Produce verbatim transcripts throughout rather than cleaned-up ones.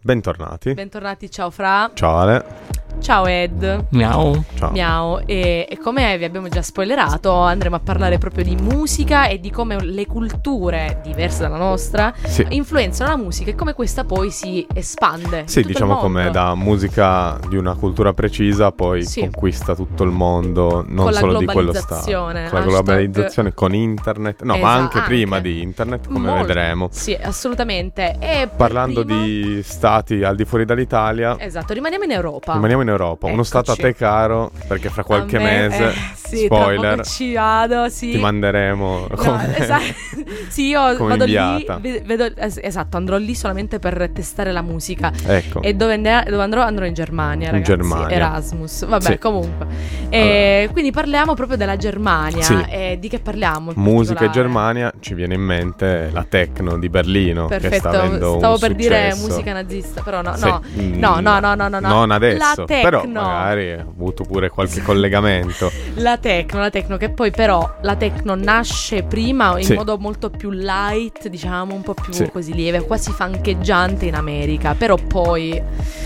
Bentornati. Bentornati, ciao Fra. Ciao Ale. Ciao Ed. Miau. Ciao. Miau. E, e come vi abbiamo già spoilerato, andremo a parlare proprio di musica e di come le culture diverse dalla nostra sì. influenzano la musica e come questa poi si espande. Sì, diciamo come da musica di una cultura precisa poi sì. conquista tutto il mondo, non con solo di quello stato. Con la hashtag... globalizzazione, con internet, no, esatto, ma anche, anche prima di internet, come Molto. vedremo. Sì, assolutamente. E parlando prima... di stati al di fuori dall'italia. Esatto, rimaniamo in Europa. Rimaniamo in Europa, uno Eccoci. stato a te caro, perché fra qualche me, mese, eh, sì, spoiler, ci vado, sì. ti manderemo no, come, esatto. Sì, io come vado inviata. lì, vedo, esatto, andrò lì solamente per testare la musica. Ecco. E dove, andrò, dove andrò? Andrò in Germania, ragazzi. In Germania. Erasmus. Vabbè, sì. comunque. E allora. Quindi parliamo proprio della Germania. Sì. E di che parliamo? Musica e Germania, ci viene in mente la techno di Berlino. Perfetto, che sta avendo stavo un per successo. dire musica nazista, però no, sì. no. no, no, no, no, no, no. Non adesso, la techno. però magari ha avuto pure qualche collegamento. La techno, la techno, che poi però la techno nasce prima in sì. modo molto più light, diciamo, un po' più sì. così lieve, quasi funcheggiante in America, però poi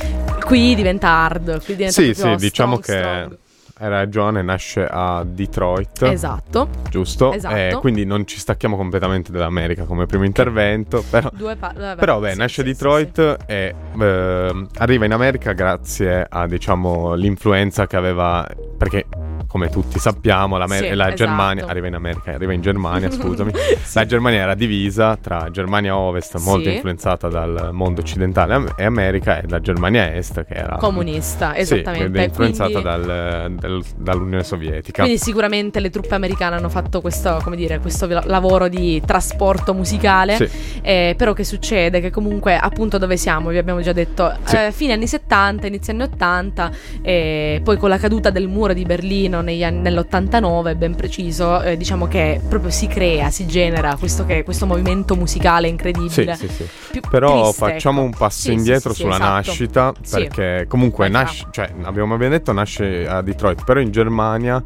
qui diventa hard, qui diventa sì, sì, diciamo strong, che strong. Hai ragione, nasce a Detroit. Esatto. Giusto? Esatto. Eh, quindi non ci stacchiamo completamente dall'America come primo intervento. Però, Due pa- vabbè, però beh, sì, nasce a sì, Detroit sì, sì. e eh, arriva in America grazie a, diciamo, l'influenza che aveva. Perché, come tutti sappiamo, la, sì, la esatto. Germania arriva in America, arriva in Germania, scusami. sì. La Germania era divisa tra Germania Ovest, molto sì. influenzata dal mondo occidentale, e America, e la Germania Est, che era comunista, esattamente. Sì, influenzata quindi... dal, dal, dall'Unione Sovietica. Quindi sicuramente le truppe americane hanno fatto questo, come dire, questo lavoro di trasporto musicale. Sì. Eh, però che succede? Che comunque appunto dove siamo, vi abbiamo già detto, sì. eh, fine anni settanta, inizio anni ottanta, eh, poi con la caduta del muro di Berlino negli anni, nell'ottantanove, ben preciso, eh, diciamo che proprio si crea, si genera questo, che, questo movimento musicale incredibile. Sì, sì, sì. Più Però triste, facciamo ecco. un passo sì, indietro sì, sì, sulla esatto. nascita, perché comunque Vai, nasce, cioè abbiamo abbiamo detto nasce a Detroit, però in Germania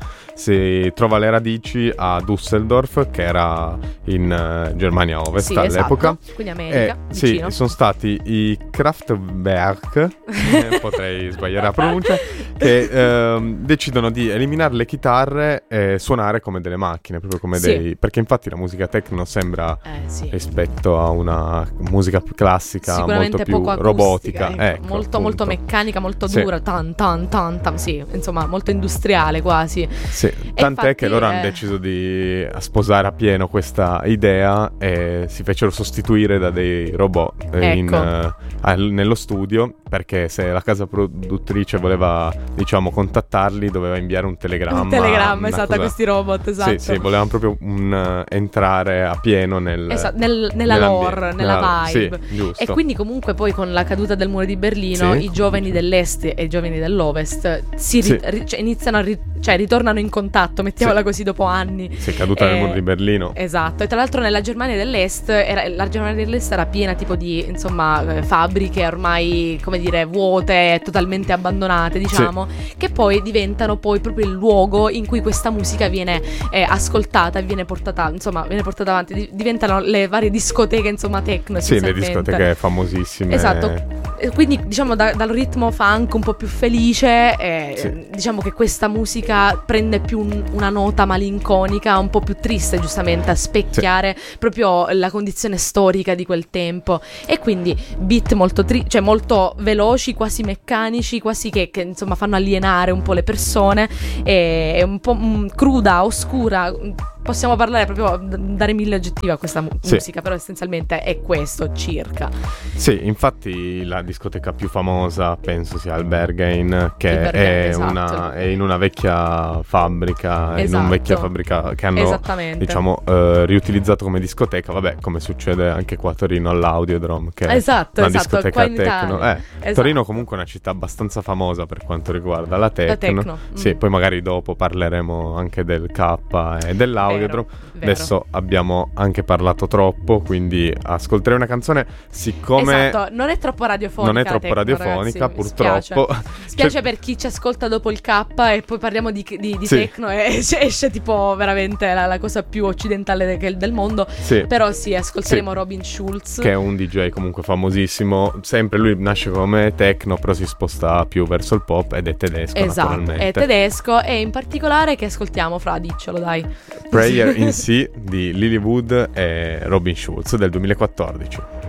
si trova le radici a Düsseldorf, che era in uh, Germania Ovest sì, all'epoca. Esatto. Quindi America, e, vicino. Sì, sono stati i Kraftwerk, eh, potrei sbagliare la pronuncia, che eh, decidono di eliminare le chitarre e suonare come delle macchine, proprio come sì. dei... Perché infatti la musica techno sembra, eh, sì. rispetto a una musica classica, molto più poco acustica, robotica, ecco. ecco, molto, appunto. molto meccanica, molto sì. dura, tan tan tan tan, sì, insomma, molto industriale quasi. Sì, tant'è infatti, che loro eh... hanno deciso di sposare a pieno questa idea e si fecero sostituire da dei robot eh, ecco. in, uh, al, nello studio, perché se la casa produttrice voleva, diciamo, contattarli, doveva inviare un telegramma. Un telegramma, esatto, cosa... a questi robot, esatto. Sì, sì, volevano proprio un, uh, entrare a pieno nel, esatto, nel, nella lore, nella, nella vibe. Sì, giusto. E quindi comunque poi con la caduta del muro di Berlino, sì. i giovani dell'est e i giovani dell'ovest si sì. ri- ri- cioè, iniziano a ri- cioè ritornano in contatto, mettiamola sì. così, dopo anni. Sì, caduta eh, nel muro di Berlino. Esatto, e tra l'altro nella Germania dell'est era, la Germania dell'est era piena tipo di, insomma, eh, fabbriche ormai, come dire, vuote, totalmente abbandonate, diciamo, sì. che poi diventano poi proprio il luogo in cui questa musica viene eh, ascoltata e viene portata, insomma, viene portata avanti, Di- diventano le varie discoteche, insomma, techno. Sì, le discoteche famosissime. Esatto. Quindi diciamo da, dal ritmo funk un po' più felice, eh, sì. diciamo che questa musica prende più un, una nota malinconica, un po' più triste, giustamente, a specchiare sì. proprio la condizione storica di quel tempo. E quindi beat molto tri- cioè molto veloci, quasi meccanici, quasi che, che insomma fanno alienare un po' le persone, e, e un po' mh, cruda, oscura. Possiamo parlare proprio, dare mille aggettivi a questa mu- sì. musica, però essenzialmente è questo circa. Sì, infatti la discoteca più famosa penso sia il Berghain, che Berghain, è, esatto. una, è in una vecchia fabbrica, esatto. in una vecchia fabbrica che hanno, diciamo, eh, riutilizzato come discoteca, vabbè, come succede anche qua a Torino all'Audiodrome, che esatto, è una esatto, discoteca techno. Eh, esatto. Torino comunque è una città abbastanza famosa per quanto riguarda la techno. La techno. Sì, mm. poi magari dopo parleremo anche del K e dell'Audio. Audiodrome. Vero. Adesso abbiamo anche parlato troppo, quindi ascolterei una canzone. Siccome esatto, non è troppo radiofonica. non è troppo Tecno, radiofonica, ragazzi, mi purtroppo. Spiace, spiace Cioè- per chi ci ascolta dopo il K e poi parliamo di, di, di Sì. Tecno e esce, esce tipo veramente la, la cosa più occidentale de- del mondo. Sì. Però sì, ascolteremo Sì. Robin Schulz. Che è un D J comunque famosissimo. Sempre lui nasce come techno, però si sposta più verso il pop ed è tedesco, Esatto, naturalmente. è tedesco e in particolare che ascoltiamo, Fra, diccelo dai. Prayer in C di Lilywood e Robin Schulz del duemilaquattordici.